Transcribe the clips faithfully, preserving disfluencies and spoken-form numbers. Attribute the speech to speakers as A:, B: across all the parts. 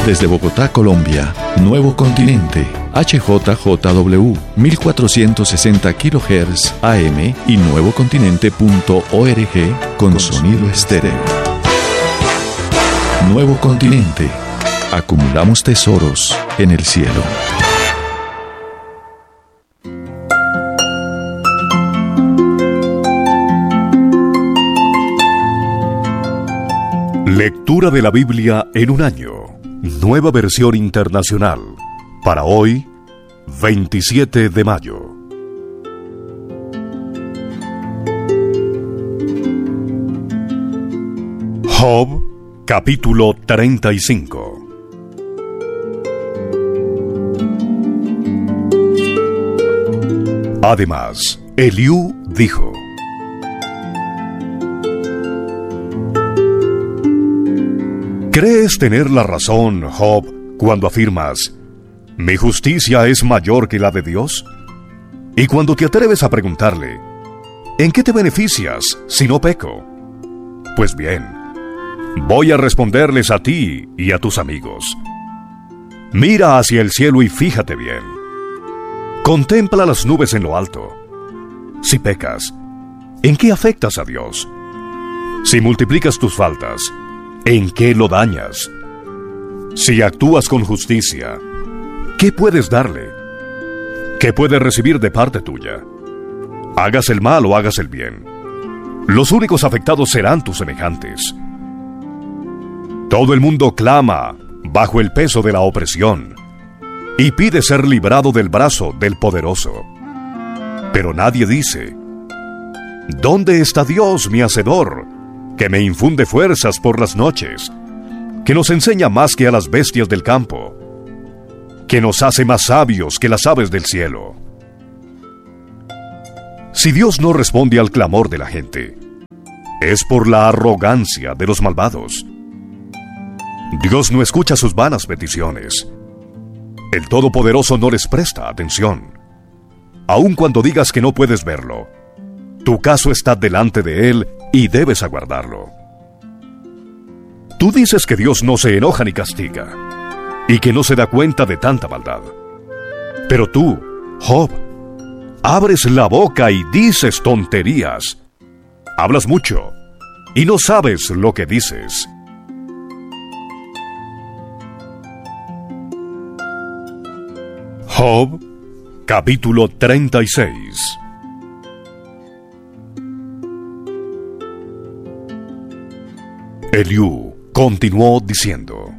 A: Desde Bogotá, Colombia, Nuevo Continente, H J J W, mil cuatrocientos sesenta kilohertz A M y nuevocontinente punto org con, con sonido estéreo. Nuevo Continente. Acumulamos tesoros en el cielo.
B: Lectura de la Biblia en un año. Nueva versión internacional. Para hoy, veintisiete de mayo. Job, capítulo treinta y cinco. Además, Eliú dijo: ¿Crees tener la razón, Job, cuando afirmas, mi justicia es mayor que la de Dios? Y cuando te atreves a preguntarle, ¿en qué te beneficias si no peco? Pues bien, voy a responderles a ti y a tus amigos. Mira hacia el cielo y fíjate bien. Contempla las nubes en lo alto. Si pecas, ¿en qué afectas a Dios? Si multiplicas tus faltas, ¿en qué lo dañas? Si actúas con justicia, ¿qué puedes darle? ¿Qué puedes recibir de parte tuya? Hagas el mal o hagas el bien, los únicos afectados serán tus semejantes. Todo el mundo clama bajo el peso de la opresión y pide ser librado del brazo del poderoso. Pero nadie dice: ¿dónde está Dios, mi Hacedor, que me infunde fuerzas por las noches, que nos enseña más que a las bestias del campo, que nos hace más sabios que las aves del cielo? Si Dios no responde al clamor de la gente, es por la arrogancia de los malvados. Dios no escucha sus vanas peticiones. El Todopoderoso no les presta atención. Aun cuando digas que no puedes verlo, tu caso está delante de Él y debes aguardarlo. Tú dices que Dios no se enoja ni castiga, y que no se da cuenta de tanta maldad. Pero tú, Job, abres la boca y dices tonterías. Hablas mucho, y no sabes lo que dices. Job, capítulo treinta y seis. Eliú continuó diciendo: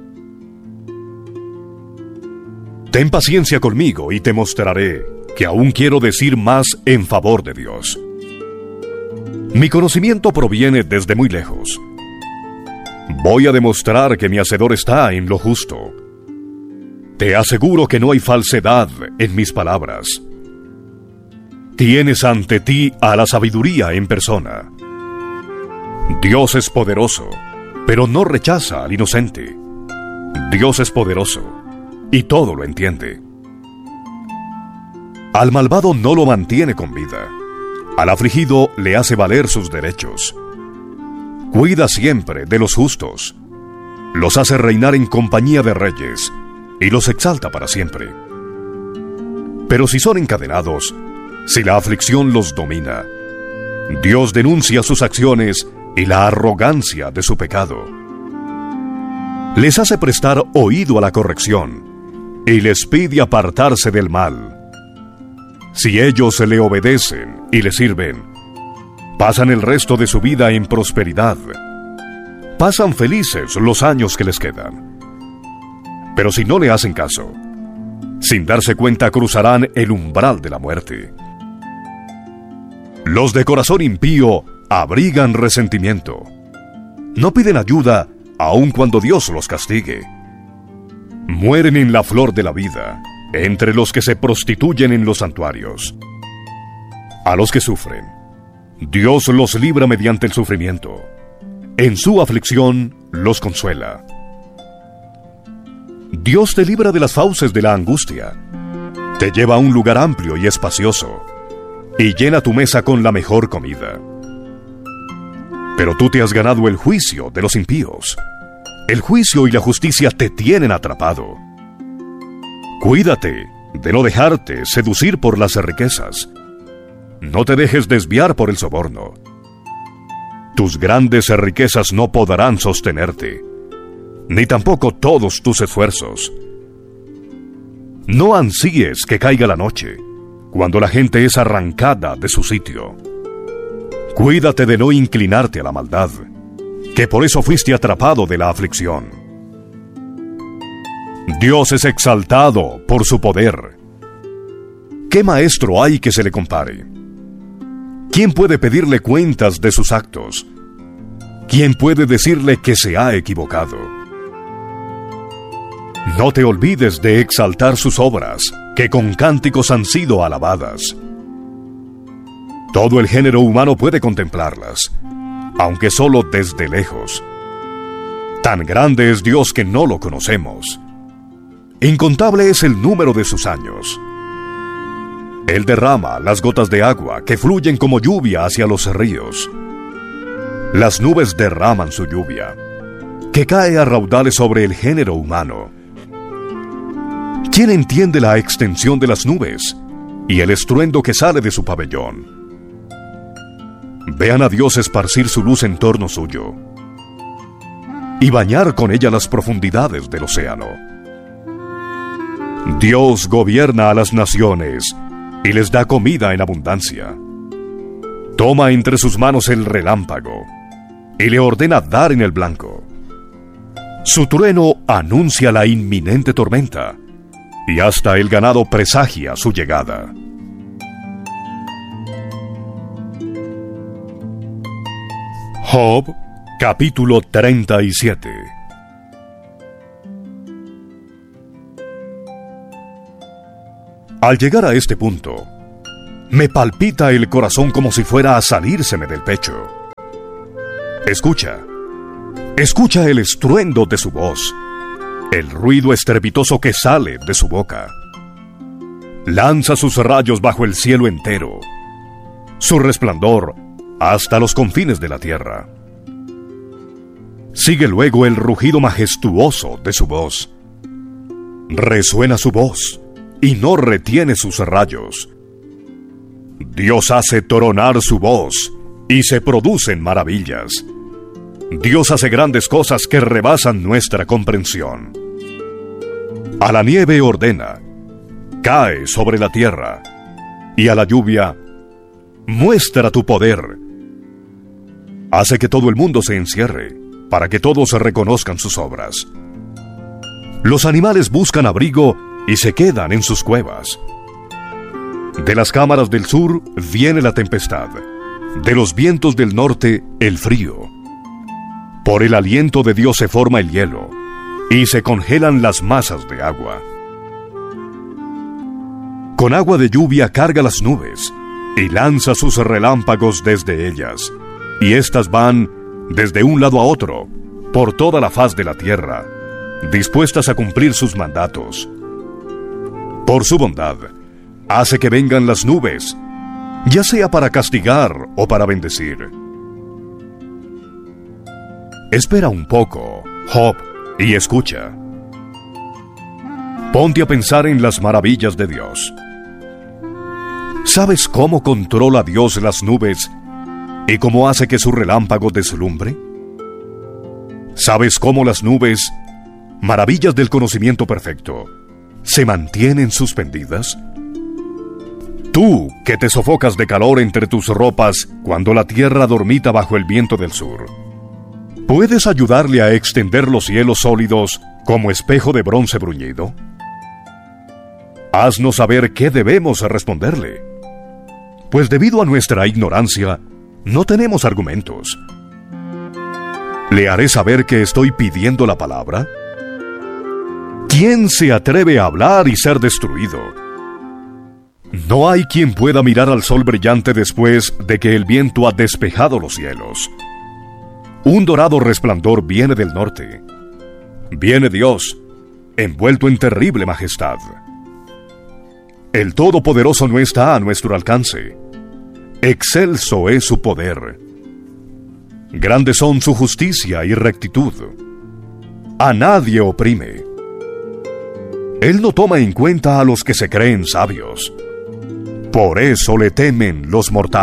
B: ten paciencia conmigo y te mostraré que aún quiero decir más en favor de Dios. Mi conocimiento proviene desde muy lejos. Voy a demostrar que mi Hacedor está en lo justo. Te aseguro que no hay falsedad en mis palabras. Tienes ante ti a la sabiduría en persona. Dios es poderoso, pero no rechaza al inocente. Dios es poderoso, y todo lo entiende. Al malvado no lo mantiene con vida. Al afligido le hace valer sus derechos. Cuida siempre de los justos. Los hace reinar en compañía de reyes, y los exalta para siempre. Pero si son encadenados, si la aflicción los domina, Dios denuncia sus acciones y la arrogancia de su pecado. Les hace prestar oído a la corrección y les pide apartarse del mal. Si ellos se le obedecen y le sirven, pasan el resto de su vida en prosperidad. Pasan felices los años que les quedan. Pero si no le hacen caso, sin darse cuenta cruzarán el umbral de la muerte. Los de corazón impío abrigan resentimiento. No piden ayuda aun cuando Dios los castigue. Mueren en la flor de la vida, entre los que se prostituyen en los santuarios. A los que sufren, Dios los libra mediante el sufrimiento. En su aflicción los consuela. Dios te libra de las fauces de la angustia, te lleva a un lugar amplio y espacioso, y llena tu mesa con la mejor comida. Pero tú te has ganado el juicio de los impíos, El juicio y la justicia te tienen atrapado. Cuídate de no dejarte seducir por las riquezas. No te dejes desviar por el soborno. Tus grandes riquezas no podrán sostenerte, ni tampoco todos tus esfuerzos. No ansíes que caiga la noche, cuando la gente es arrancada de su sitio. Cuídate de no inclinarte a la maldad, que por eso fuiste atrapado de la aflicción. Dios es exaltado por su poder. ¿Qué maestro hay que se le compare? ¿Quién puede pedirle cuentas de sus actos? ¿Quién puede decirle que se ha equivocado? No te olvides de exaltar sus obras, que con cánticos han sido alabadas. Todo el género humano puede contemplarlas, aunque solo desde lejos. Tan grande es Dios que no lo conocemos. Incontable es el número de sus años. Él derrama las gotas de agua que fluyen como lluvia hacia los ríos. Las nubes derraman su lluvia, que cae a raudales sobre el género humano. ¿Quién entiende la extensión de las nubes y el estruendo que sale de su pabellón? Vean a Dios esparcir su luz en torno suyo y bañar con ella las profundidades del océano. Dios gobierna a las naciones y les da comida en abundancia. Toma entre sus manos el relámpago y le ordena dar en el blanco. Su trueno anuncia la inminente tormenta y hasta el ganado presagia su llegada. Job, capítulo treinta y siete. Al llegar a este punto, me palpita el corazón como si fuera a salírseme del pecho. Escucha, escucha el estruendo de su voz, el ruido estrepitoso que sale de su boca. Lanza sus rayos bajo el cielo entero, su resplandor hasta los confines de la tierra. Sigue luego el rugido majestuoso de su voz. Resuena su voz y no retiene sus rayos. Dios hace tronar su voz y se producen maravillas. Dios hace grandes cosas que rebasan nuestra comprensión. A la nieve ordena, cae sobre la tierra, y a la lluvia, muestra tu poder. Hace que todo el mundo se encierre, para que todos reconozcan sus obras. Los animales buscan abrigo y se quedan en sus cuevas. De las cámaras del sur viene la tempestad, de los vientos del norte el frío. Por el aliento de Dios se forma el hielo, y se congelan las masas de agua. Con agua de lluvia carga las nubes, y lanza sus relámpagos desde ellas, y éstas van desde un lado a otro, por toda la faz de la tierra, dispuestas a cumplir sus mandatos. Por su bondad, hace que vengan las nubes, ya sea para castigar o para bendecir. Espera un poco, Job, y escucha. Ponte a pensar en las maravillas de Dios. ¿Sabes cómo controla Dios las nubes y cómo hace que su relámpago deslumbre? ¿Sabes cómo las nubes, maravillas del conocimiento perfecto, se mantienen suspendidas? Tú, que te sofocas de calor entre tus ropas cuando la tierra dormita bajo el viento del sur, ¿puedes ayudarle a extender los cielos sólidos como espejo de bronce bruñido? Haznos saber qué debemos responderle, pues debido a nuestra ignorancia, no tenemos argumentos. ¿Le haré saber que estoy pidiendo la palabra? ¿Quién se atreve a hablar y ser destruido? No hay quien pueda mirar al sol brillante después de que el viento ha despejado los cielos. Un dorado resplandor viene del norte. Viene Dios, envuelto en terrible majestad. El Todopoderoso no está a nuestro alcance. Excelso es su poder. Grandes son su justicia y rectitud. a nadie oprime. Él no toma en cuenta a los que se creen sabios. Por eso le temen los mortales.